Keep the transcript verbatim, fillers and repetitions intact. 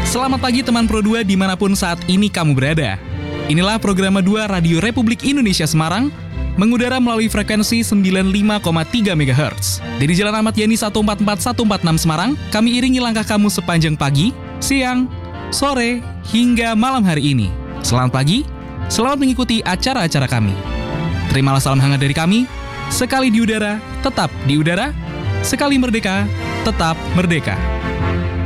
Selamat pagi teman Pro dua dimanapun saat ini kamu berada. Inilah program dua Radio Republik Indonesia Semarang, mengudara melalui frekuensi sembilan puluh lima koma tiga megahertz. Dari Jalan Ahmad Yani satu empat empat satu empat enam Semarang, kami iringi langkah kamu sepanjang pagi, siang, sore, hingga malam hari ini. Selamat pagi, selamat mengikuti acara-acara kami. Terimalah salam hangat dari kami, sekali di udara, tetap di udara, sekali merdeka, tetap merdeka.